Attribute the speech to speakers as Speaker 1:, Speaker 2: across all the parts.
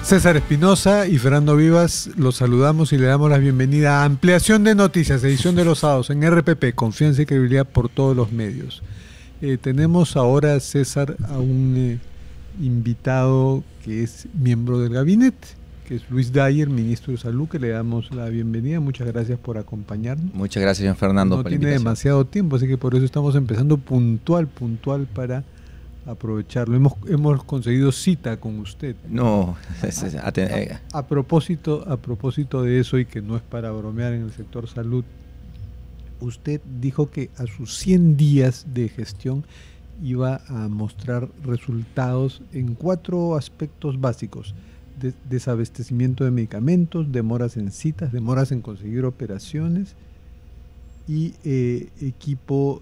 Speaker 1: César Espinosa y Fernando Vivas, los saludamos y le damos la bienvenida a Ampliación de Noticias, edición de los sábados en RPP, confianza y credibilidad por todos los medios. Tenemos ahora, César, a un invitado que es miembro del gabinete, que es Luis Dyer, ministro de Salud, que le damos la bienvenida. Muchas gracias por acompañarnos.
Speaker 2: Muchas gracias, señor Fernando,
Speaker 1: por la invitación. No tiene demasiado tiempo, así que por eso estamos empezando puntual para aprovecharlo. Hemos conseguido cita con usted.
Speaker 2: No,
Speaker 1: a propósito de eso, y que no es para bromear en el sector salud, usted dijo que a sus 100 días de gestión iba a mostrar resultados en 4 aspectos básicos: desabastecimiento de medicamentos, demoras en citas, demoras en conseguir operaciones y equipos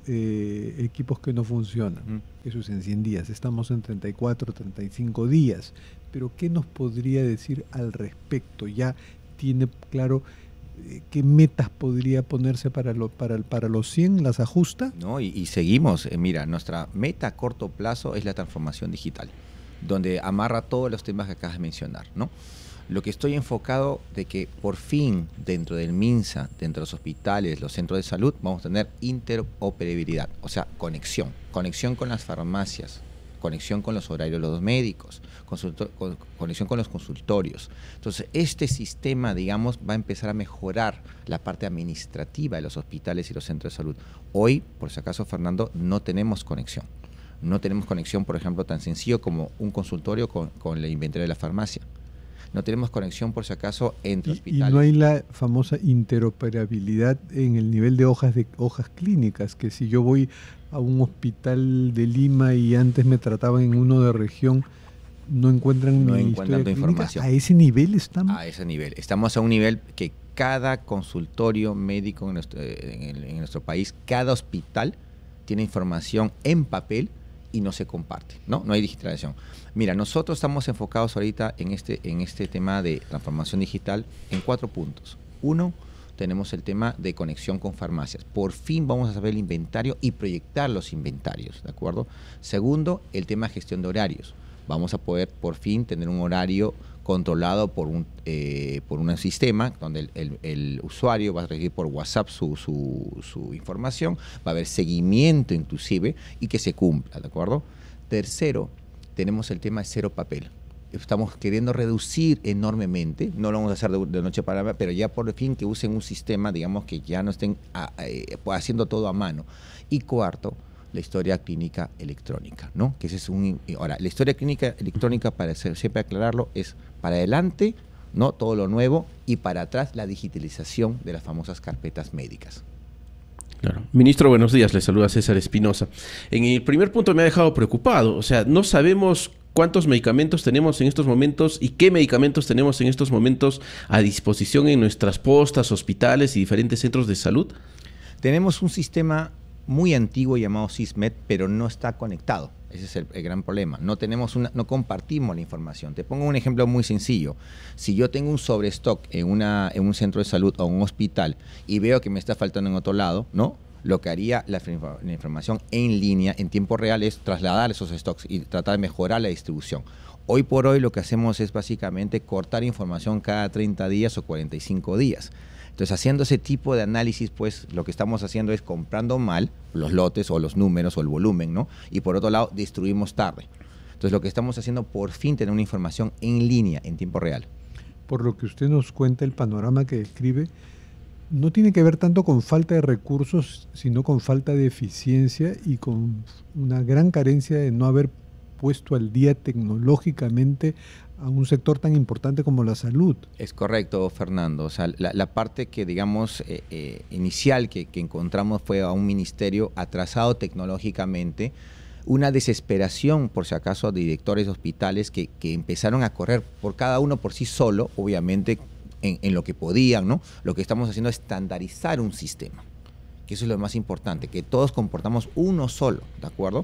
Speaker 1: que no funcionan. Eso es en 100 días. Estamos en 34, 35 días. Pero ¿qué nos podría decir al respecto? ¿Ya tiene claro qué metas podría ponerse para los 100? ¿Las ajusta?
Speaker 2: No, y seguimos. Mira, nuestra meta a corto plazo es la transformación digital, donde amarra todos los temas que acabas de mencionar, ¿no? Lo que estoy enfocado de que por fin dentro del MINSA, dentro de los hospitales, los centros de salud, vamos a tener interoperabilidad, o sea, conexión con las farmacias, conexión con los horarios de los médicos, conexión con los consultorios. Entonces, este sistema, digamos, va a empezar a mejorar la parte administrativa de los hospitales y los centros de salud. Hoy, por si acaso, Fernando, no tenemos conexión. No tenemos conexión, por ejemplo, tan sencillo como un consultorio con el inventario de la farmacia. No tenemos conexión, por si acaso, entre hospitales.
Speaker 1: Y no hay la famosa interoperabilidad en el nivel de hojas clínicas, que si yo voy a un hospital de Lima y antes me trataban en uno de región, no encuentran mi historia clínica.
Speaker 2: Información.
Speaker 1: ¿A ese nivel estamos?
Speaker 2: A ese nivel. Estamos a un nivel que cada consultorio médico en nuestro país, cada hospital tiene información en papel y no se comparte, ¿no? No hay digitalización. Mira, nosotros estamos enfocados ahorita en este tema de transformación digital en 4 puntos. 1, tenemos el tema de conexión con farmacias. Por fin vamos a saber el inventario y proyectar los inventarios, ¿de acuerdo? 2, el tema de gestión de horarios. Vamos a poder por fin tener un horario controlado por un sistema donde el usuario va a recibir por WhatsApp su información, va a haber seguimiento inclusive y que se cumpla, ¿de acuerdo? 3, tenemos el tema de 0 papel. Estamos queriendo reducir enormemente, no lo vamos a hacer de noche para mañana, pero ya por fin que usen un sistema, digamos, que ya no estén haciendo todo a mano. Y 4, la historia clínica electrónica, ¿no? Que ese es ahora, la historia clínica electrónica, para siempre aclararlo, es para adelante, ¿no? Todo lo nuevo, y para atrás la digitalización de las famosas carpetas médicas.
Speaker 3: Claro. Ministro, buenos días. Le saluda César Espinosa. En el primer punto me ha dejado preocupado. O sea, no sabemos cuántos medicamentos tenemos en estos momentos y qué medicamentos tenemos en estos momentos a disposición en nuestras postas, hospitales y diferentes centros de salud.
Speaker 2: Tenemos un sistema muy antiguo llamado SISMED, pero no está conectado. Ese es el gran problema. No compartimos la información. Te pongo un ejemplo muy sencillo. Si yo tengo un sobrestock en un centro de salud o un hospital y veo que me está faltando en otro lado, ¿no? Lo que haría la información en línea, en tiempo real, es trasladar esos stocks y tratar de mejorar la distribución. Hoy por hoy lo que hacemos es básicamente cortar información cada 30 días o 45 días. Entonces, haciendo ese tipo de análisis, pues lo que estamos haciendo es comprando mal los lotes o los números o el volumen, ¿no? Y por otro lado, distribuimos tarde. Entonces, lo que estamos haciendo, por fin, tener una información en línea, en tiempo real.
Speaker 1: Por lo que usted nos cuenta, el panorama que describe no tiene que ver tanto con falta de recursos, sino con falta de eficiencia y con una gran carencia de no haber puesto al día tecnológicamente a un sector tan importante como la salud.
Speaker 2: Es correcto, Fernando. O sea, la parte que, digamos, inicial que encontramos fue a un ministerio atrasado tecnológicamente, una desesperación, por si acaso, de directores de hospitales que empezaron a correr por cada uno por sí solo, obviamente, en lo que podían, ¿no? Lo que estamos haciendo es estandarizar un sistema, que eso es lo más importante, que todos comportamos uno solo, ¿de acuerdo?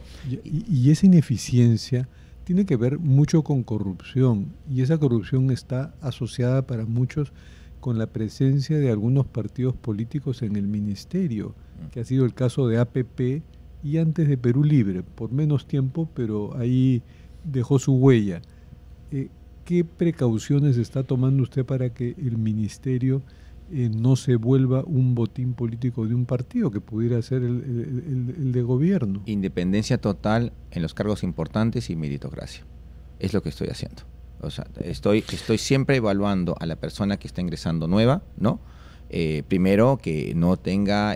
Speaker 1: Y esa ineficiencia tiene que ver mucho con corrupción, y esa corrupción está asociada para muchos con la presencia de algunos partidos políticos en el ministerio, que ha sido el caso de APP y antes de Perú Libre, por menos tiempo, pero ahí dejó su huella. ¿qué precauciones está tomando usted para que el ministerio no se vuelva un botín político de un partido que pudiera ser el de gobierno?
Speaker 2: Independencia total en los cargos importantes y meritocracia. Es lo que estoy haciendo. O sea, estoy siempre evaluando a la persona que está ingresando nueva, ¿no? Primero, que no tenga,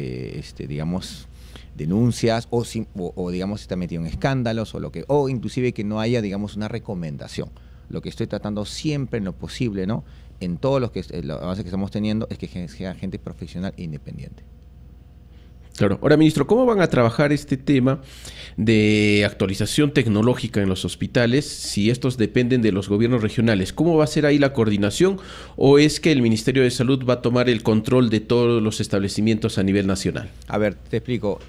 Speaker 2: digamos, denuncias o digamos, está metido en escándalos o inclusive que no haya, digamos, una recomendación. Lo que estoy tratando siempre en lo posible, ¿no? En todos los avances que estamos teniendo es que sea gente profesional e independiente.
Speaker 3: Claro. Ahora, ministro, ¿cómo van a trabajar este tema de actualización tecnológica en los hospitales si estos dependen de los gobiernos regionales? ¿Cómo va a ser ahí la coordinación? ¿O es que el Ministerio de Salud va a tomar el control de todos los establecimientos a nivel nacional?
Speaker 2: A ver, te explico.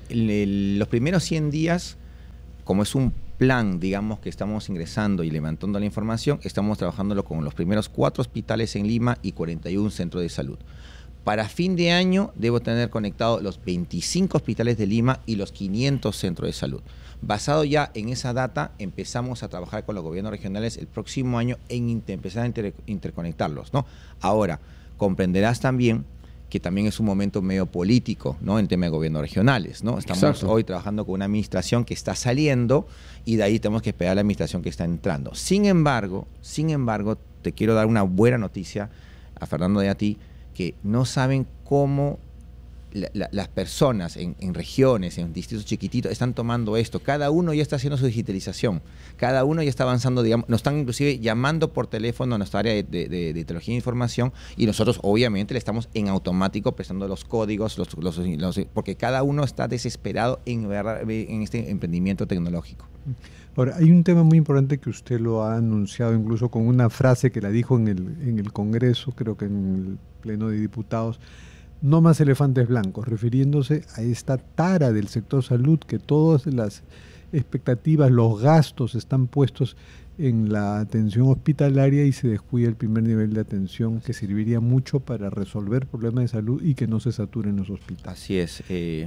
Speaker 2: Los primeros 100 días, como es un plan, digamos, que estamos ingresando y levantando la información, estamos trabajándolo con los primeros 4 hospitales en Lima y 41 centros de salud. Para fin de año debo tener conectados los 25 hospitales de Lima y los 500 centros de salud. Basado ya en esa data, empezamos a trabajar con los gobiernos regionales el próximo año en empezar a interconectarlos, ¿no? Ahora, comprenderás también que también es un momento medio político, ¿no? En tema de gobiernos regionales, ¿no? Estamos hoy trabajando con una administración que está saliendo y de ahí tenemos que esperar a la administración que está entrando. Sin embargo, te quiero dar una buena noticia a Fernando y a ti, que no saben cómo las personas en regiones, en distritos chiquititos, están tomando esto. Cada uno ya está haciendo su digitalización. Cada uno ya está avanzando, digamos, nos están inclusive llamando por teléfono a nuestra área de tecnología de información y nosotros obviamente le estamos en automático prestando los códigos, porque cada uno está desesperado en este emprendimiento tecnológico.
Speaker 1: Ahora, hay un tema muy importante que usted lo ha anunciado incluso con una frase que la dijo en el Congreso, creo que en el Pleno de Diputados: no más elefantes blancos, refiriéndose a esta tara del sector salud, que todas las expectativas, los gastos están puestos en la atención hospitalaria y se descuida el primer nivel de atención, que serviría mucho para resolver problemas de salud y que no se saturen los hospitales.
Speaker 2: Así es.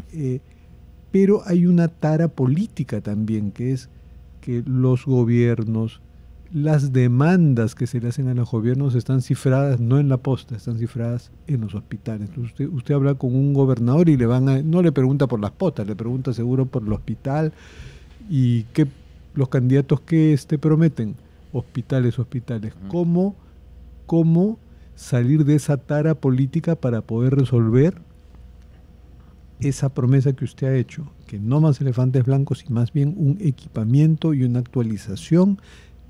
Speaker 1: Pero hay una tara política también, que es que los gobiernos, las demandas que se le hacen a los gobiernos están cifradas no en la posta, están cifradas en los hospitales. Entonces usted habla con un gobernador y no le pregunta por las postas, le pregunta seguro por el hospital y los candidatos que prometen hospitales. ¿Cómo salir de esa tara política para poder resolver esa promesa que usted ha hecho, que no más elefantes blancos y más bien un equipamiento y una actualización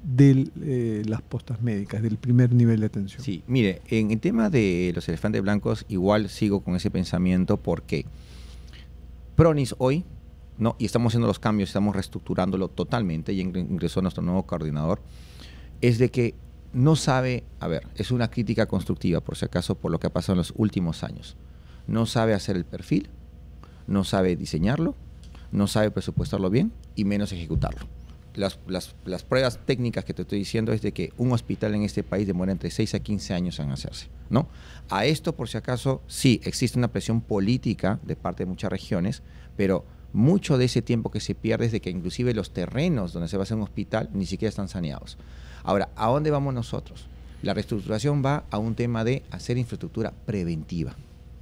Speaker 1: de las postas médicas, del primer nivel de atención?
Speaker 2: Sí, mire, en el tema de los elefantes blancos igual sigo con ese pensamiento, porque Pronis hoy, ¿no? Y estamos haciendo los cambios, estamos reestructurándolo totalmente, y ingresó nuestro nuevo coordinador, es de que no sabe, es una crítica constructiva por si acaso por lo que ha pasado en los últimos años, no sabe hacer el perfil, no sabe diseñarlo, no sabe presupuestarlo bien y menos ejecutarlo. Las pruebas técnicas que te estoy diciendo es de que un hospital en este país demora entre 6 a 15 años en hacerse, ¿no? A esto, por si acaso, sí, existe una presión política de parte de muchas regiones, pero mucho de ese tiempo que se pierde es de que inclusive los terrenos donde se va a hacer un hospital ni siquiera están saneados. Ahora, ¿a dónde vamos nosotros? La reestructuración va a un tema de hacer infraestructura preventiva.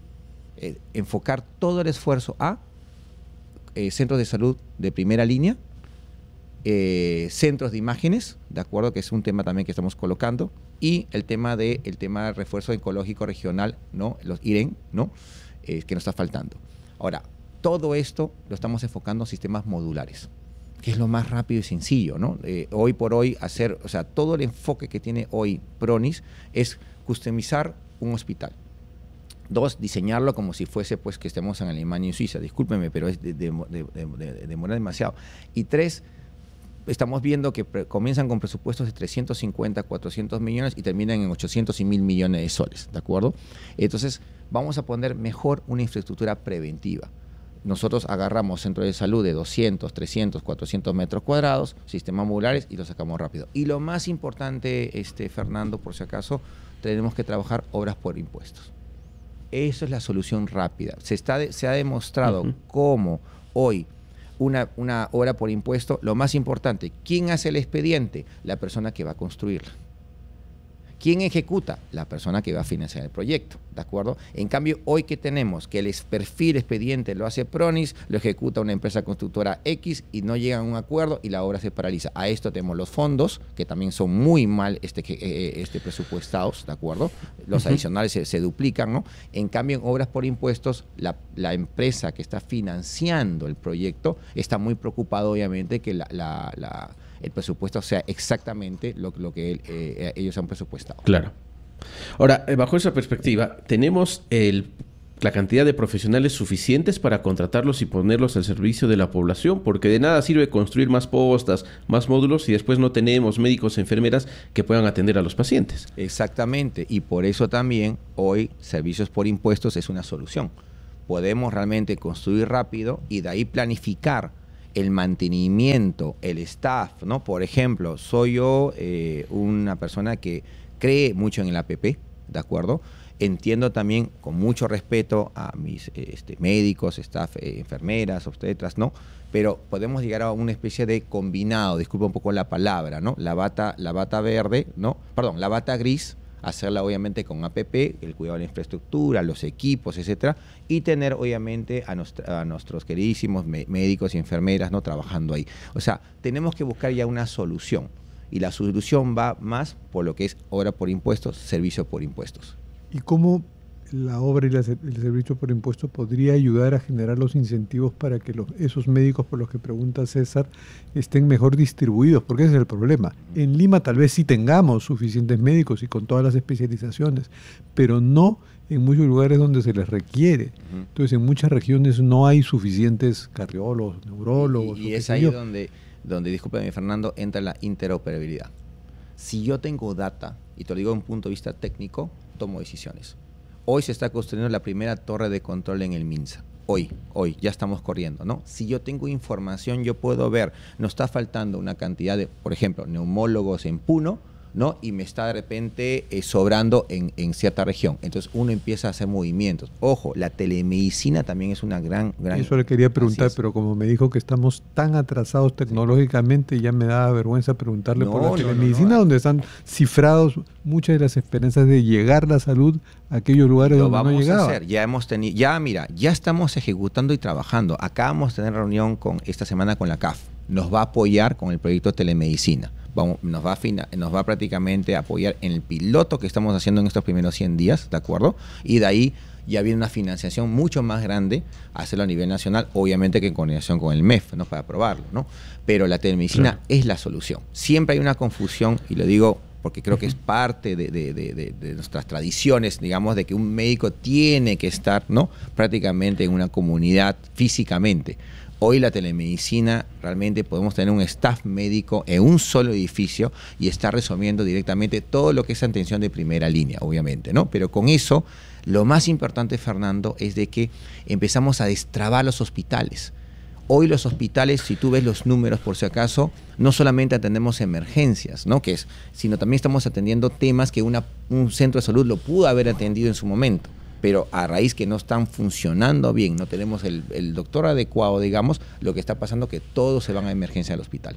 Speaker 2: Enfocar todo el esfuerzo a centros de salud de primera línea, centros de imágenes, de acuerdo, que es un tema también que estamos colocando, y el tema de refuerzo oncológico regional, ¿no? Los IREN, ¿no? Que nos está faltando. Ahora, todo esto lo estamos enfocando en sistemas modulares, que es lo más rápido y sencillo, ¿no? Hoy por hoy todo el enfoque que tiene hoy Pronis es customizar un hospital. 2, diseñarlo como si fuese pues que estemos en Alemania y Suiza. Discúlpeme, pero es demora demasiado. Y 3, estamos viendo que comienzan con presupuestos de 350, 400 millones y terminan en 800 y 1.000 millones de soles, ¿de acuerdo? Entonces, vamos a poner mejor una infraestructura preventiva. Nosotros agarramos centros de salud de 200, 300, 400 metros cuadrados, sistemas modulares y los sacamos rápido. Y lo más importante, Fernando, por si acaso, tenemos que trabajar obras por impuestos. Eso es la solución rápida. Se ha demostrado cómo hoy una obra por impuesto, lo más importante, ¿quién hace el expediente? La persona que va a construirla. ¿Quién ejecuta? La persona que va a financiar el proyecto, ¿de acuerdo? En cambio, hoy que tenemos que el perfil expediente lo hace Pronis, lo ejecuta una empresa constructora X y no llegan a un acuerdo y la obra se paraliza. A esto tenemos los fondos, que también son muy mal presupuestados, ¿de acuerdo? Los adicionales se duplican, ¿no? En cambio, en obras por impuestos, la empresa que está financiando el proyecto está muy preocupada, obviamente, que el presupuesto sea exactamente lo que ellos han presupuestado.
Speaker 3: Claro. Ahora, bajo esa perspectiva, ¿tenemos la cantidad de profesionales suficientes para contratarlos y ponerlos al servicio de la población? Porque de nada sirve construir más postas, más módulos, y después no tenemos médicos, enfermeras que puedan atender a los pacientes.
Speaker 2: Exactamente, y por eso también hoy servicios por impuestos es una solución. Podemos realmente construir rápido y de ahí planificar el mantenimiento, el staff, ¿no? Por ejemplo, soy yo una persona que cree mucho en el APP, ¿de acuerdo? Entiendo también, con mucho respeto a mis médicos, staff, enfermeras, obstetras, ¿no? Pero podemos llegar a una especie de combinado, disculpa un poco la palabra, ¿no? La bata verde, ¿no? Perdón, la bata gris, hacerla obviamente con APP, el cuidado de la infraestructura, los equipos, etcétera, y tener obviamente a nuestros queridísimos médicos y enfermeras, ¿no? Trabajando ahí. O sea, tenemos que buscar ya una solución, y la solución va más por lo que es obra por impuestos, servicio por impuestos.
Speaker 1: ¿Y cómo la obra y el servicio por impuestos podría ayudar a generar los incentivos para que esos médicos por los que pregunta César estén mejor distribuidos? Porque ese es el problema. En Lima tal vez sí tengamos suficientes médicos y con todas las especializaciones, pero no en muchos lugares donde se les requiere. Entonces, en muchas regiones no hay suficientes cardiólogos, neurólogos.
Speaker 2: Y es ahí donde, discúlpeme Fernando, entra la interoperabilidad. Si yo tengo data, y te lo digo desde un punto de vista técnico, tomo decisiones. Hoy se está construyendo la primera torre de control en el MINSA. Hoy, ya estamos corriendo, ¿no? Si yo tengo información, yo puedo ver, nos está faltando una cantidad de, por ejemplo, neumólogos en Puno, ¿no? Y me está de repente sobrando en cierta región. Entonces uno empieza a hacer movimientos. Ojo, la telemedicina también es una gran...
Speaker 1: Eso le quería preguntar, pero como me dijo que estamos tan atrasados tecnológicamente, ya me da vergüenza preguntarle por la telemedicina, donde están cifrados muchas de las esperanzas de llegar la salud a aquellos lugares donde no llegaba.
Speaker 2: Lo vamos a hacer. Ya hemos tenido, ya estamos ejecutando y trabajando. Acabamos de tener reunión esta semana con la CAF. Nos va a apoyar con el proyecto de telemedicina. Nos va prácticamente a apoyar en el piloto que estamos haciendo en estos primeros 100 días, ¿de acuerdo? Y de ahí ya viene una financiación mucho más grande, hacerlo a nivel nacional, obviamente que en coordinación con el MEF, ¿no? Para aprobarlo, ¿no? Pero la telemedicina es la solución. Siempre hay una confusión, y lo digo porque creo que es parte de nuestras tradiciones, digamos, de que un médico tiene que estar, ¿no? Prácticamente en una comunidad físicamente. Hoy la telemedicina, realmente podemos tener un staff médico en un solo edificio y estar resolviendo directamente todo lo que es atención de primera línea, obviamente, ¿no? Pero con eso, lo más importante, Fernando, es de que empezamos a destrabar los hospitales. Hoy los hospitales, si tú ves los números por si acaso, no solamente atendemos emergencias, ¿no? Sino también estamos atendiendo temas que un centro de salud lo pudo haber atendido en su momento. Pero a raíz que no están funcionando bien, no tenemos el doctor adecuado, digamos, lo que está pasando es que todos se van a emergencia al hospital.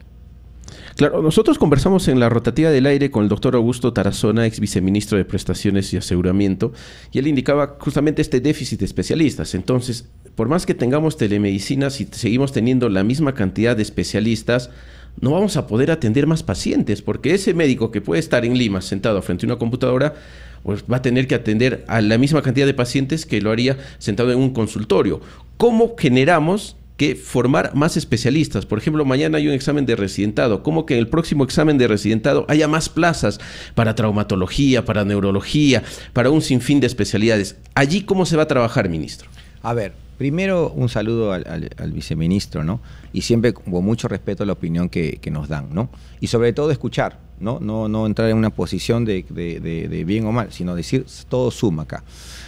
Speaker 3: Claro, nosotros conversamos en la rotativa del aire con el doctor Augusto Tarazona, ex viceministro de Prestaciones y Aseguramiento, y él indicaba justamente este déficit de especialistas. Entonces, por más que tengamos telemedicina, si seguimos teniendo la misma cantidad de especialistas, no vamos a poder atender más pacientes, porque ese médico que puede estar en Lima sentado frente a una computadora, pues va a tener que atender a la misma cantidad de pacientes que lo haría sentado en un consultorio. ¿Cómo generamos que formar más especialistas? Por ejemplo, mañana hay un examen de residentado. ¿Cómo que en el próximo examen de residentado haya más plazas para traumatología, para neurología, para un sinfín de especialidades? ¿Allí cómo se va a trabajar, ministro?
Speaker 2: A ver, primero un saludo al viceministro, ¿no? Y siempre con mucho respeto a la opinión que nos dan, ¿no? Y sobre todo escuchar, no entrar en una posición de bien o mal, sino decir todo suma acá.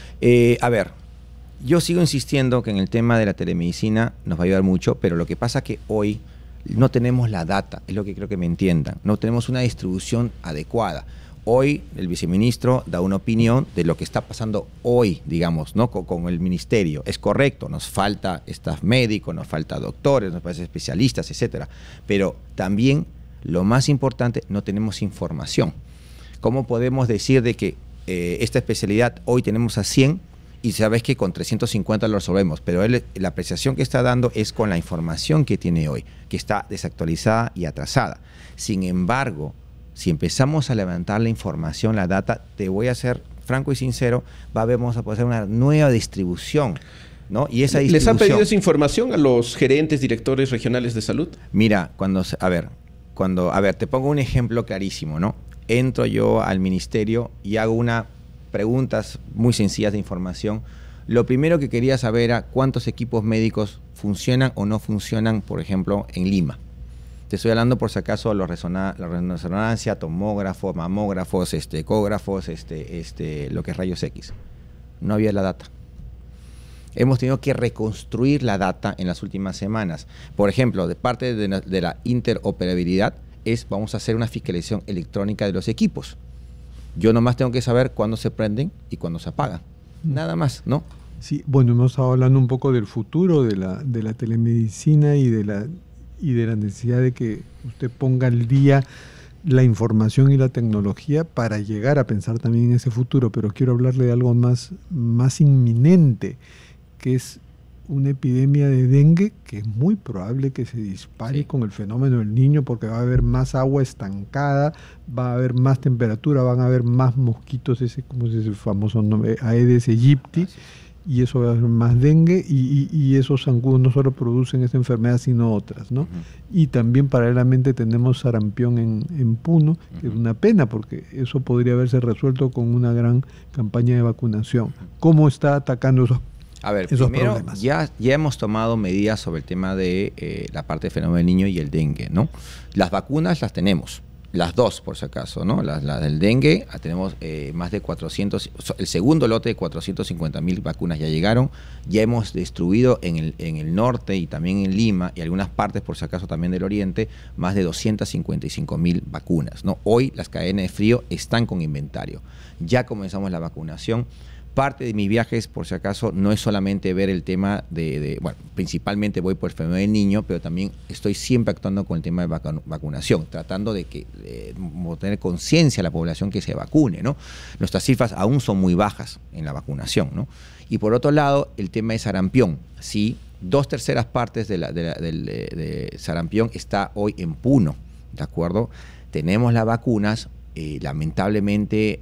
Speaker 2: A ver, yo sigo insistiendo que en el tema de la telemedicina nos va a ayudar mucho, pero lo que pasa es que hoy no tenemos la data, es lo que creo que me entiendan, no tenemos una distribución adecuada. Hoy el viceministro da una opinión de lo que está pasando hoy, digamos, ¿no? Con el ministerio. Es correcto, nos falta staff médico, nos falta doctores, nos falta especialistas, etcétera. Pero también, lo más importante, no tenemos información. ¿Cómo podemos decir de que esta especialidad hoy tenemos a 100 y sabes que con 350 lo resolvemos? Pero la apreciación que está dando es con la información que tiene hoy, que está desactualizada y atrasada. Sin embargo, si empezamos a levantar la información, la data, te voy a ser franco y sincero, vamos a poder hacer una nueva distribución, ¿no? Y esa distribución...
Speaker 3: ¿Les han pedido esa información a los gerentes, directores regionales de salud?
Speaker 2: Mira, te pongo un ejemplo clarísimo, ¿no? Entro yo al ministerio y hago preguntas muy sencillas de información. Lo primero que quería saber era cuántos equipos médicos funcionan o no funcionan, por ejemplo, en Lima. Te estoy hablando, por si acaso, la resonancia, tomógrafos, mamógrafos, ecógrafos, lo que es rayos X. No había la data. Hemos tenido que reconstruir la data en las últimas semanas. Por ejemplo, de parte de la interoperabilidad, vamos a hacer una fiscalización electrónica de los equipos. Yo nomás tengo que saber cuándo se prenden y cuándo se apagan. Nada más, ¿no?
Speaker 1: Sí, bueno, hemos estado hablando un poco del futuro de la telemedicina y de la necesidad de que usted ponga al día la información y la tecnología para llegar a pensar también en ese futuro, pero quiero hablarle de algo más inminente, que es una epidemia de dengue que es muy probable que se dispare con el fenómeno del Niño, porque va a haber más agua estancada, va a haber más temperatura, van a haber más mosquitos, como es ese famoso nombre, Aedes aegypti, y eso va a haber más dengue, y esos zancudos no solo producen esta enfermedad, sino otras, ¿no? Y también paralelamente tenemos sarampión en Puno, que es una pena, porque eso podría haberse resuelto con una gran campaña de vacunación. ¿Cómo está atacando esos
Speaker 2: primero,
Speaker 1: problemas?
Speaker 2: Ya hemos tomado medidas sobre el tema de la parte del fenómeno del Niño y el dengue, ¿no? Las vacunas las tenemos. Las dos, por si acaso, ¿no? La del dengue, tenemos más de 400, el segundo lote de 450.000 vacunas ya llegaron. Ya hemos distribuido en el norte y también en Lima y algunas partes, por si acaso, también del oriente, más de 255.000 vacunas, ¿no? Hoy las cadenas de frío están con inventario. Ya comenzamos la vacunación. Parte de mis viajes, por si acaso, no es solamente ver el tema bueno, principalmente voy por el fenómeno del Niño, pero también estoy siempre actuando con el tema de vacunación, tratando de tener conciencia a la población que se vacune, ¿no? Nuestras cifras aún son muy bajas en la vacunación, ¿no? Y por otro lado, el tema de sarampión. Sí, 2/3 partes de sarampión está hoy en Puno, ¿de acuerdo? Tenemos las vacunas, lamentablemente...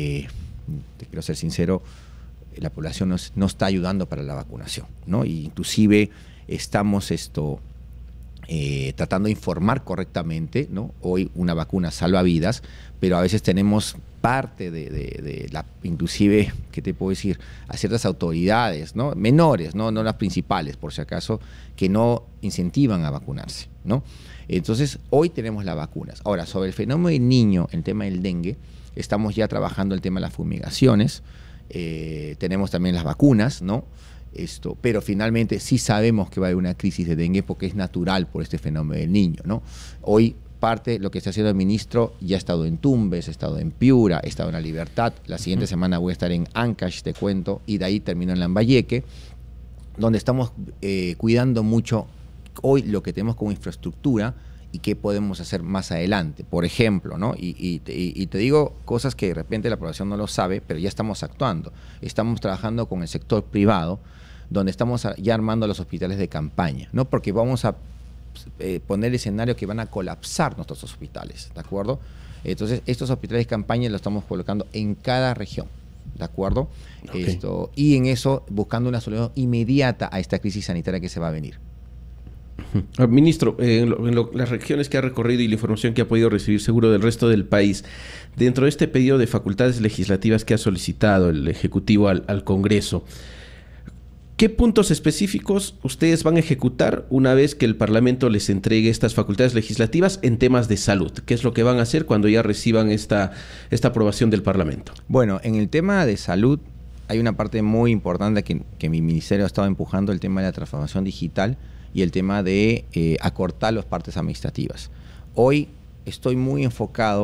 Speaker 2: te quiero ser sincero, la población no está ayudando para la vacunación, ¿no? Y inclusive estamos tratando de informar correctamente, ¿no? Hoy una vacuna salva vidas, pero a veces tenemos parte inclusive, ¿qué te puedo decir? A ciertas autoridades, ¿no? Menores, no las principales, por si acaso, que no incentivan a vacunarse, ¿no? Entonces, hoy tenemos las vacunas. Ahora, sobre el fenómeno del Niño, el tema del dengue, estamos ya trabajando el tema de las fumigaciones, tenemos también las vacunas, ¿no? Pero finalmente sí sabemos que va a haber una crisis de dengue porque es natural por este fenómeno del Niño, ¿no? Hoy parte de lo que está haciendo el ministro, ya ha estado en Tumbes, ha estado en Piura, ha estado en La Libertad, la siguiente semana voy a estar en Ancash, te cuento, y de ahí termino en Lambayeque, donde estamos cuidando mucho hoy lo que tenemos como infraestructura y qué podemos hacer más adelante, por ejemplo, ¿no? Y te digo cosas que de repente la población no lo sabe, pero ya estamos actuando. Estamos trabajando con el sector privado, donde estamos ya armando los hospitales de campaña, ¿no? Porque vamos a poner el escenario que van a colapsar nuestros hospitales, ¿de acuerdo? Entonces, estos hospitales de campaña los estamos colocando en cada región, ¿de acuerdo? Okay. Y en eso, buscando una solución inmediata a esta crisis sanitaria que se va a venir.
Speaker 3: Ministro, las regiones que ha recorrido y la información que ha podido recibir seguro del resto del país, dentro de este pedido de facultades legislativas que ha solicitado el Ejecutivo al Congreso, ¿qué puntos específicos ustedes van a ejecutar una vez que el Parlamento les entregue estas facultades legislativas en temas de salud? ¿Qué es lo que van a hacer cuando ya reciban esta aprobación del Parlamento?
Speaker 2: Bueno, en el tema de salud hay una parte muy importante que mi ministerio ha estado empujando, el tema de la transformación digital y el tema de acortar las partes administrativas. Hoy estoy muy enfocado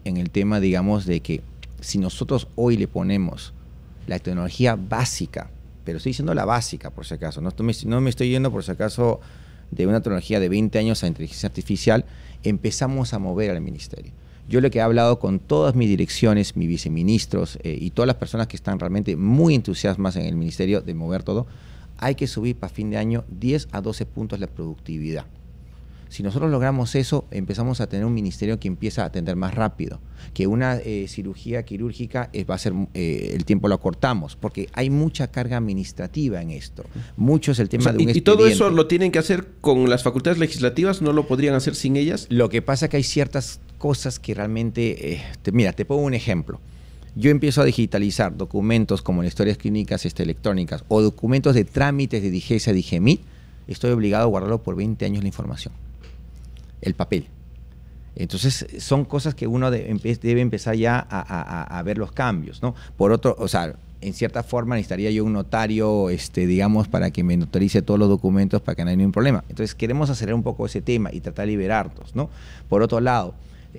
Speaker 2: en el tema, digamos, de que si nosotros hoy le ponemos la tecnología básica, pero estoy diciendo la básica por si acaso, no me estoy yendo por si acaso de una tecnología de 20 años a inteligencia artificial, empezamos a mover al ministerio. Yo lo que he hablado con todas mis direcciones, mis viceministros y todas las personas que están realmente muy entusiasmadas en el ministerio de mover todo, hay que subir para fin de año 10 a 12 puntos la productividad. Si nosotros logramos eso, empezamos a tener un ministerio que empieza a atender más rápido, que una cirugía quirúrgica va a ser, el tiempo lo acortamos, porque hay mucha carga administrativa en esto. Mucho es el tema de un expediente.
Speaker 3: ¿Y todo eso lo tienen que hacer con las facultades legislativas? ¿No lo podrían hacer sin ellas?
Speaker 2: Lo que pasa es que hay ciertas cosas que realmente... mira, te pongo un ejemplo. Yo empiezo a digitalizar documentos como las historias clínicas electrónicas o documentos de trámites de DIGESA, DIGEMIT, estoy obligado a guardarlo por 20 años la información. El papel. Entonces, son cosas que uno debe empezar ya a ver los cambios, ¿no? Por otro, o sea, en cierta forma necesitaría yo un notario, digamos, para que me notarice todos los documentos para que no haya ningún problema. Entonces, queremos acelerar un poco ese tema y tratar de liberarnos, ¿no? Por otro lado,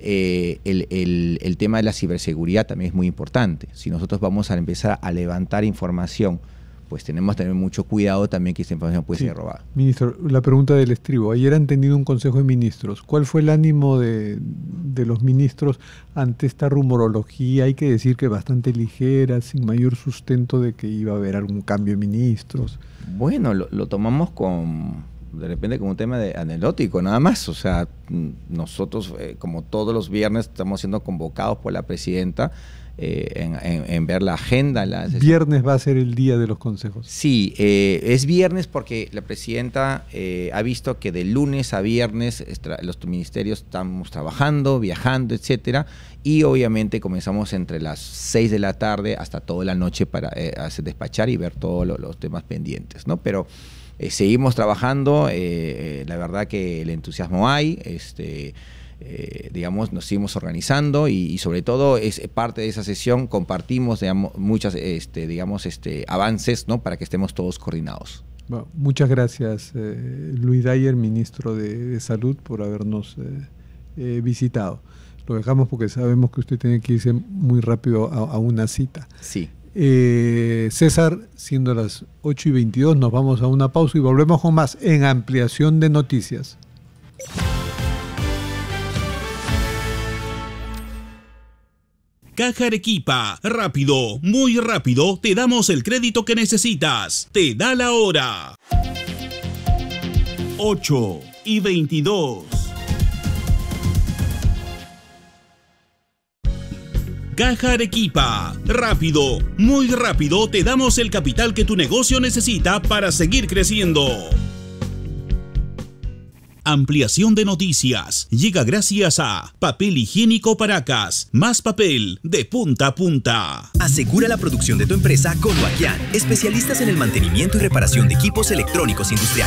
Speaker 2: el tema de la ciberseguridad también es muy importante. Si nosotros vamos a empezar a levantar información, pues tenemos que tener mucho cuidado también que esta información puede ser robada.
Speaker 1: Ministro, la pregunta del estribo. Ayer han tenido un consejo de ministros. ¿Cuál fue el ánimo de los ministros ante esta rumorología? Hay que decir que bastante ligera, sin mayor sustento de que iba a haber algún cambio de ministros.
Speaker 2: Bueno, lo tomamos de repente como un tema anecdótico, nada más. O sea, nosotros, como todos los viernes, estamos siendo convocados por la presidenta en ver la agenda.
Speaker 1: ¿Viernes va a ser el día de los consejos?
Speaker 2: Sí, es viernes porque la presidenta ha visto que de lunes a viernes los ministerios estamos trabajando, viajando, etcétera, y obviamente comenzamos entre las 6 de la tarde hasta toda la noche para despachar y ver todos los temas pendientes, ¿no? Pero seguimos trabajando, la verdad que el entusiasmo hay, digamos, nos seguimos organizando y sobre todo es parte de esa sesión compartimos, digamos, muchas avances, ¿no? Para que estemos todos coordinados.
Speaker 1: Bueno, muchas gracias, Luis Dyer, ministro de Salud, por habernos visitado. Lo dejamos porque sabemos que usted tiene que irse muy rápido a una cita.
Speaker 2: Sí.
Speaker 1: César, siendo las 8:22, nos vamos a una pausa y volvemos con más en Ampliación de Noticias.
Speaker 4: Caja Arequipa, rápido, muy rápido, te damos el crédito que necesitas. Te da la hora. 8:22. Caja Arequipa, rápido, muy rápido, te damos el capital que tu negocio necesita para seguir creciendo. Ampliación de Noticias llega gracias a Papel Higiénico Paracas, más papel de punta a punta.
Speaker 5: Asegura la producción de tu empresa con Noaquian, especialistas en el mantenimiento y reparación de equipos electrónicos industriales.